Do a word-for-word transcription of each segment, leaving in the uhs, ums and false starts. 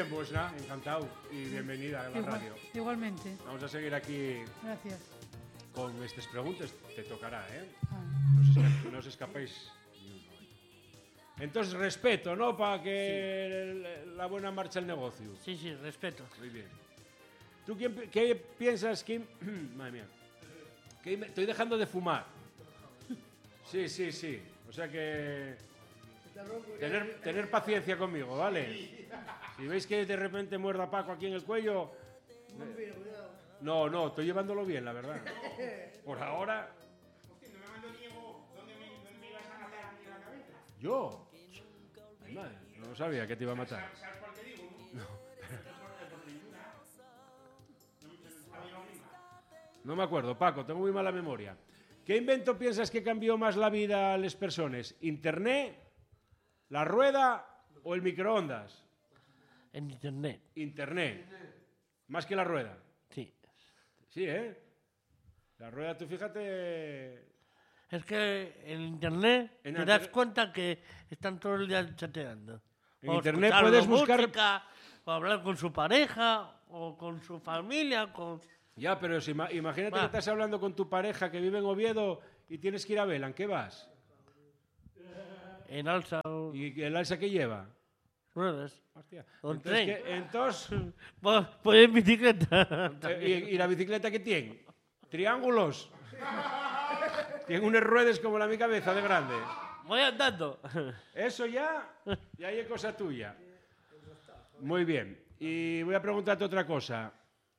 bien, pues nada, encantado y bienvenida a la Igual, radio. Igualmente. Vamos a seguir aquí Gracias. con estas preguntas. Te tocará, ¿eh? Ah. No os, esca- no os escapéis ni uno. Entonces, respeto, ¿no? Para que sí. La buena marcha el negocio. Sí, sí, respeto. Muy bien. ¿Tú quién, pi- qué piensas que... Madre mía. Que me- estoy dejando de fumar. Sí, sí, sí. O sea que... Tener, tener paciencia conmigo, ¿vale? Si veis que de repente muerda a Paco aquí en el cuello... No, no, estoy llevándolo bien, la verdad. Por ahora... ¿No me mandó Diego dónde me, dónde me ibas a matar a mí en la cabeza? ¿Yo? Ay, madre, no sabía que te iba a matar. ¿Sabes por qué digo? No. Por ninguna. No me había ninguna. No me acuerdo, Paco, tengo muy mala memoria. ¿Qué invento piensas que cambió más la vida a las personas? ¿Internet, la rueda o el microondas? En internet. Internet. Más que la rueda. Sí. Sí, ¿eh? La rueda, tú fíjate... Es que en internet En te inter- das cuenta que están todo el día chateando. En O internet escuchando puedes buscar- música, o hablar con su pareja, o con su familia, con... Ya, pero si, ima- imagínate Va. que estás hablando con tu pareja que vive en Oviedo y tienes que ir a Vela, ¿en qué vas? En alza o ¿Y el alza que lleva? ruedas. Hostia. O Entonces, tren. ¿qué- entonces Pues, pues en bicicleta. eh, ¿y, y la bicicleta qué tiene? ¿Triángulos? Tiene unas ruedas como la mi cabeza de grande. Voy andando. Eso ya, ya hay cosa tuya. Muy bien. Y voy a preguntarte otra cosa.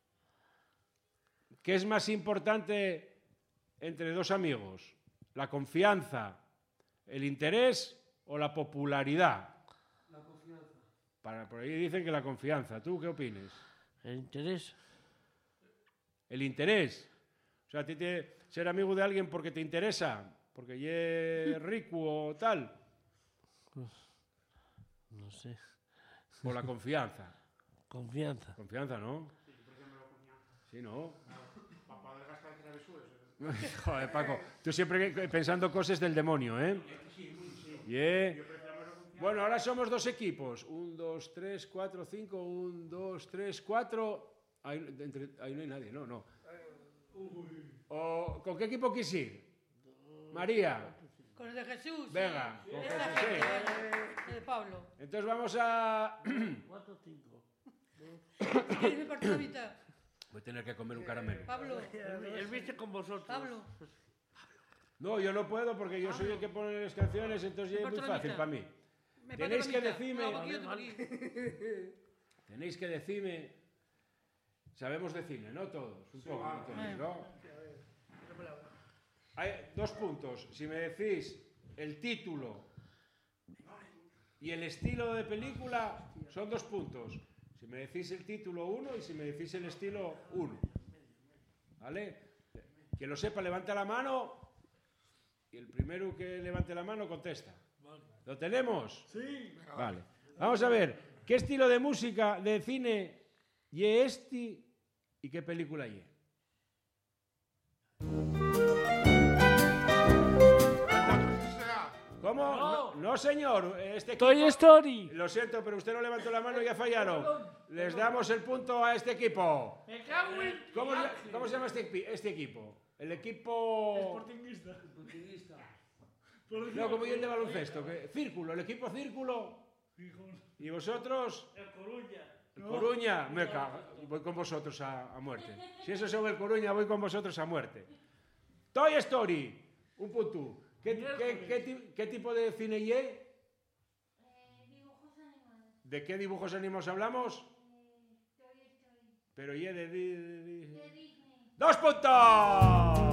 ¿Qué es más importante entre dos amigos? ¿La confianza, el interés o la popularidad? La confianza. Para, por ahí dicen que la confianza. ¿Tú qué opinas? El interés. El interés. O sea, a ti te, ser amigo de alguien porque te interesa, porque es rico o tal, No sé. o la confianza. Confianza. Confianza, ¿no? Sí, ¿no? Para poder gastar travesuras. Joder, Paco, tú siempre pensando cosas del demonio, ¿eh? Yeah. Bueno, ahora somos dos equipos. Un, dos, tres, cuatro, cinco. Un, dos, tres, cuatro. Ahí, entre- ahí no hay nadie, no, no. O, ¿con qué equipo quieres ir? María. Con el de Jesús. Venga, sí. con Esa Jesús, gente, sí. el de Pablo. Entonces vamos a... Cuatro, cinco. ¿Quieres me parto la mitad? Voy a tener que comer un caramelo. Pablo. El viste con vosotros. Pablo. No, yo no puedo porque yo soy el que pone las canciones, entonces ya es muy Parto la fácil mitad. para mí. Me Tenéis parto la que mitad. decirme- No, porque yo tengo que ir. Tenéis que decirme... Sabemos de cine, ¿no? Todos, un poco, ¿no? Todos, ¿no? Hay dos puntos. Si me decís el título y el estilo de película, son dos puntos. Si me decís el título, uno, y si me decís el estilo, uno. ¿Vale? Quien lo sepa, levanta la mano y el primero que levante la mano contesta. ¿Lo tenemos? Sí. Vale. Vamos a ver, ¿qué estilo de música, de cine, ye este y qué película ye? ¿Cómo? No, no, señor. Este equipo... Toy Story. Lo siento, pero usted no levantó la mano y ya fallaron. Les damos el punto a este equipo. Me cago en... ¿Cómo, se- cómo se llama este, equi- este equipo? El equipo... Sportingista. Sportingista. No, como yo el de baloncesto. que- Círculo, el equipo Círculo. ¿Y vosotros? El Coruña. El Coruña, me cago. Voy con vosotros a, a muerte. Si eso son el Coruña, voy con vosotros a muerte. Toy Story, un punto. ¿Qué, qué, qué, ti- qué tipo de cine ye? Eh, dibujos animados. ¿De qué dibujos animados hablamos? Eh, Toy Story. Pero ye de... di- di- di- De Disney. ¡Dos puntos!